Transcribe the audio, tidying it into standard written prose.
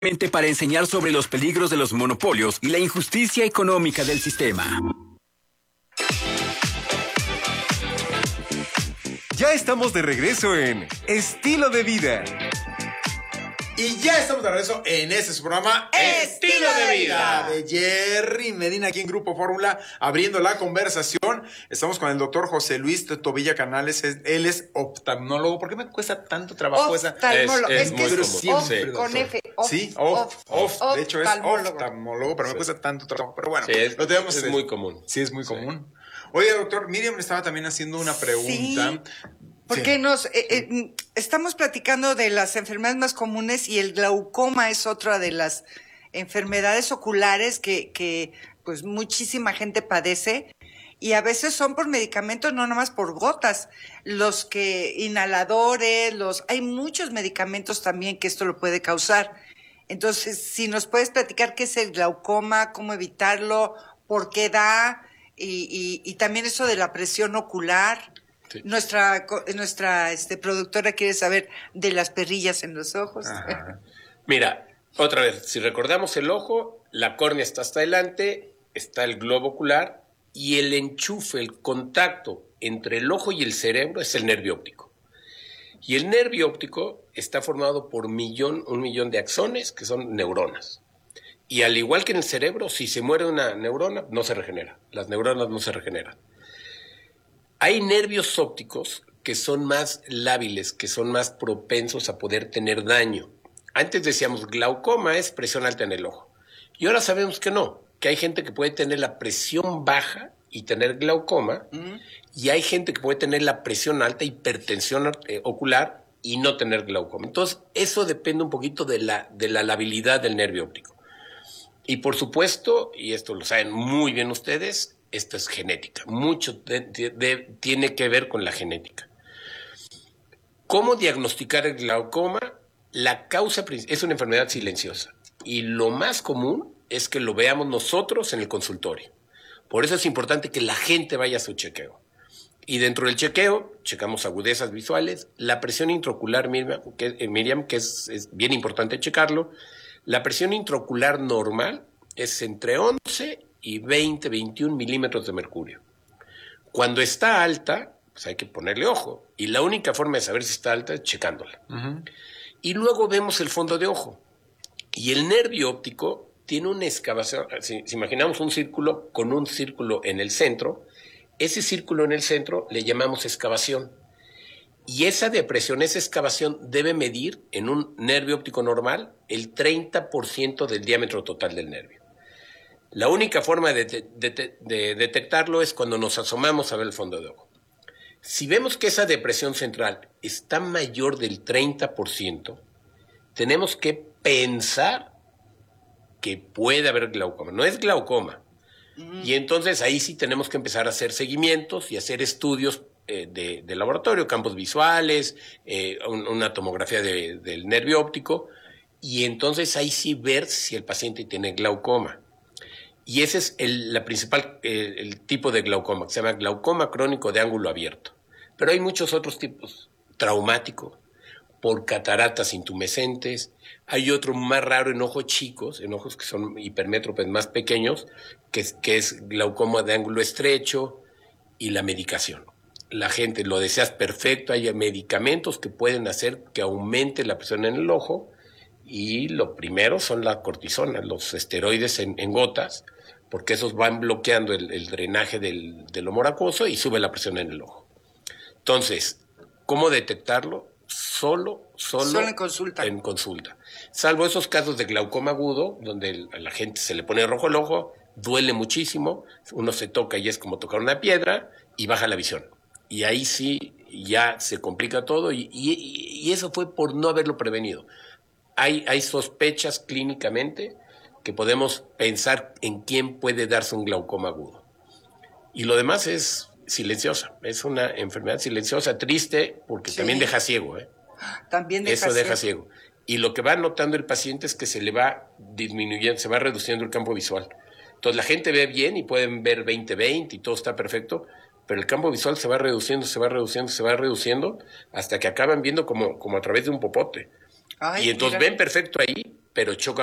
para enseñar sobre los peligros de los monopolios y la injusticia económica del sistema. Ya estamos de regreso en Estilo de Vida. Y ya estamos de regreso en este su programa Estilo de Vida de Jerry Medina aquí en Grupo Fórmula, abriendo la conversación. Estamos con el doctor José Luis Tobilla Canales. Él es oftalmólogo. ¿Por qué me cuesta tanto trabajo esa? Oftalmólogo. Es muy común. común. Con F. Sí, de hecho es oftalmólogo, pero me cuesta tanto trabajo. Pero bueno, lo tenemos. Es muy común. Sí, es muy común. Oye, doctor, Miriam me estaba también haciendo una pregunta. Porque estamos platicando de las enfermedades más comunes y el glaucoma es otra de las enfermedades oculares que pues muchísima gente padece y a veces son por medicamentos, no nomás por gotas, los que inhaladores, hay muchos medicamentos también que esto lo puede causar. Entonces, si nos puedes platicar qué es el glaucoma, cómo evitarlo, por qué da y también eso de la presión ocular. Sí. Nuestra productora quiere saber de las perrillas en los ojos. Ajá. Mira, otra vez, si recordamos el ojo, la córnea está hasta adelante, está el globo ocular y el enchufe, el contacto entre el ojo y el cerebro es el nervio óptico. Y el nervio óptico está formado por un millón de axones, que son neuronas. Y al igual que en el cerebro, si se muere una neurona, no se regenera. Las neuronas no se regeneran. Hay nervios ópticos que son más lábiles, que son más propensos a poder tener daño. Antes decíamos glaucoma es presión alta en el ojo. Y ahora sabemos que no, que hay gente que puede tener la presión baja y tener glaucoma, y hay gente que puede tener la presión alta, hipertensión ocular, y no tener glaucoma. Entonces, eso depende un poquito de la labilidad del nervio óptico. Y por supuesto, y esto lo saben muy bien ustedes, esto es genética. Mucho tiene que ver con la genética. ¿Cómo diagnosticar el glaucoma? La causa es una enfermedad silenciosa. Y lo más común es que lo veamos nosotros en el consultorio. Por eso es importante que la gente vaya a su chequeo. Y dentro del chequeo, checamos agudezas visuales, la presión intraocular, Miriam, que es bien importante checarlo. La presión intraocular normal es entre 11 y 21 milímetros de mercurio. Cuando está alta, pues hay que ponerle ojo. Y la única forma de saber si está alta es checándola. Y luego vemos el fondo de ojo. Y el nervio óptico tiene una excavación. Si imaginamos un círculo con un círculo en el centro, ese círculo en el centro le llamamos excavación. Y esa depresión, esa excavación debe medir en un nervio óptico normal el 30% del diámetro total del nervio. La única forma de detectarlo es cuando nos asomamos a ver el fondo de ojo. Si vemos que esa depresión central está mayor del 30%, tenemos que pensar que puede haber glaucoma. No es glaucoma. Y entonces ahí sí tenemos que empezar a hacer seguimientos y hacer estudios de laboratorio, campos visuales, una tomografía del nervio óptico, y entonces ahí sí ver si el paciente tiene glaucoma. Y ese es el tipo de glaucoma, que se llama glaucoma crónico de ángulo abierto. Pero hay muchos otros tipos, traumático, por cataratas intumescentes. Hay otro más raro en ojos chicos, en ojos que son hipermétropes más pequeños, que es glaucoma de ángulo estrecho, y la medicación. La gente lo deseas perfecto, hay medicamentos que pueden hacer que aumente la presión en el ojo, y lo primero son la cortisona, los esteroides en gotas, porque esos van bloqueando el drenaje del humor acuoso y sube la presión en el ojo. Entonces, ¿cómo detectarlo? Solo en consulta. Salvo esos casos de glaucoma agudo, donde a la gente se le pone rojo el ojo, duele muchísimo, uno se toca y es como tocar una piedra y baja la visión. Y ahí sí ya se complica todo y eso fue por no haberlo prevenido. Hay sospechas clínicamente que podemos pensar en quién puede darse un glaucoma agudo. Y lo demás es silenciosa, es una enfermedad silenciosa, triste, porque también deja ciego. También deja ciego. Y lo que va notando el paciente es que se le va disminuyendo, se va reduciendo el campo visual. Entonces la gente ve bien y pueden ver 20/20 y todo está perfecto, pero el campo visual se va reduciendo, hasta que acaban viendo como a través de un popote. Y entonces ven perfecto ahí, pero choca